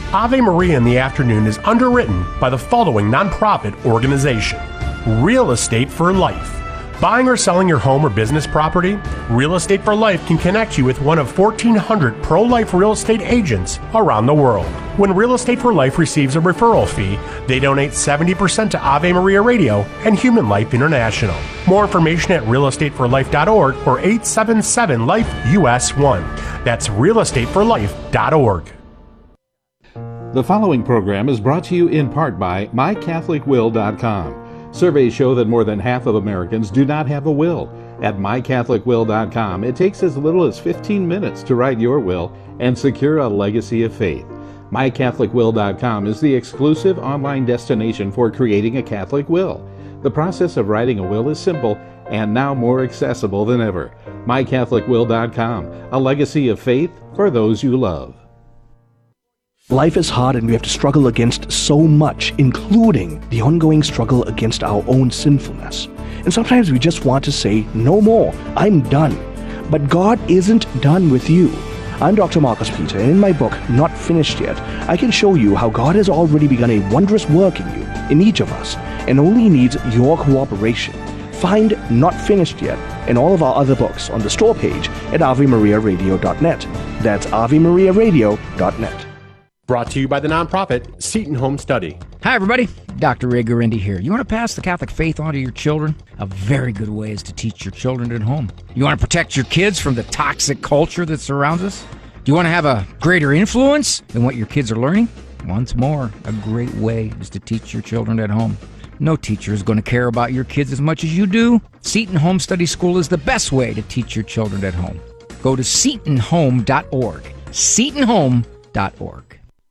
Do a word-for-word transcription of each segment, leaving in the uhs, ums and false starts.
Ave Maria in the Afternoon is underwritten by the following nonprofit organization: Real Estate for Life. Buying or selling your home or business property? Real Estate for Life can connect you with one of fourteen hundred pro-life real estate agents around the world. When Real Estate for Life receives a referral fee, they donate seventy percent to Ave Maria Radio and Human Life International. More information at real estate for life dot org or eight seven seven life U S one. That's real estate for life dot org. The following program is brought to you in part by my catholic will dot com. Surveys show that more than half of Americans do not have a will. At my catholic will dot com, it takes as little as fifteen minutes to write your will and secure a legacy of faith. my catholic will dot com is the exclusive online destination for creating a Catholic will. The process of writing a will is simple and now more accessible than ever. my catholic will dot com, a legacy of faith for those you love. Life is hard and we have to struggle against so much, including the ongoing struggle against our own sinfulness. And sometimes we just want to say, no more, I'm done. But God isn't done with you. I'm Doctor Marcus Peter, and in my book, Not Finished Yet, I can show you how God has already begun a wondrous work in you, in each of us, and only needs your cooperation. Find Not Finished Yet and all of our other books on the store page at ave maria radio dot net. That's ave maria radio dot net. Brought to you by the nonprofit Seton Home Study. Hi, everybody. Doctor Ray Guarendi here. You want to pass the Catholic faith on to your children? A very good way is to teach your children at home. You want to protect your kids from the toxic culture that surrounds us? Do you want to have a greater influence than what your kids are learning? Once more, a great way is to teach your children at home. No teacher is going to care about your kids as much as you do. Seton Home Study School is the best way to teach your children at home. Go to seton home dot org. seton home dot org.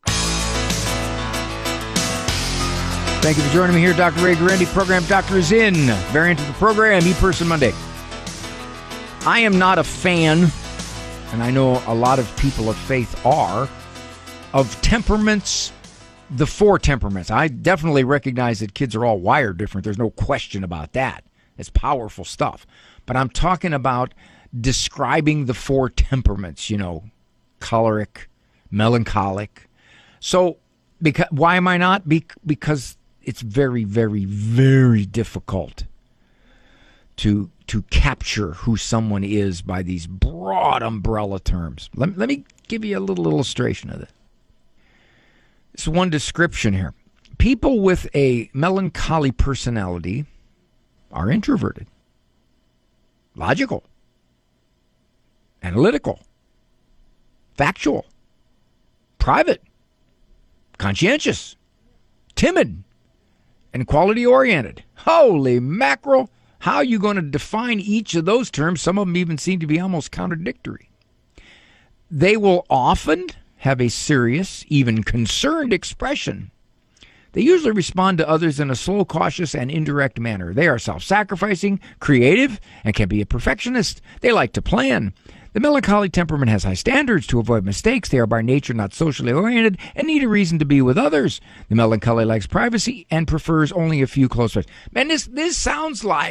Thank you for joining me here, Doctor Ray Guarendi. Program Doctor is in. Variant of the program, E-Person Monday. I am not a fan, and I know a lot of people of faith are, of temperaments, the four temperaments. I definitely recognize that kids are all wired different. There's no question about that. It's powerful stuff. But I'm talking about describing the four temperaments, you know, choleric, melancholic. So, because, why am I not? Be, because it's very, very, very difficult to to capture who someone is by these broad umbrella terms. Let, let me give you a little illustration of it. It's one description here. People with a melancholy personality are introverted, logical, analytical, factual, private, conscientious, timid, and quality-oriented. Holy mackerel! How are you going to define each of those terms? Some of them even seem to be almost contradictory. They will often have a serious, even concerned expression. They usually respond to others in a slow, cautious, and indirect manner. They are self-sacrificing, creative, and can be a perfectionist. They like to plan. The melancholy temperament has high standards to avoid mistakes. They are by nature not socially oriented and need a reason to be with others. The melancholy likes privacy and prefers only a few close friends. Man, this, this sounds like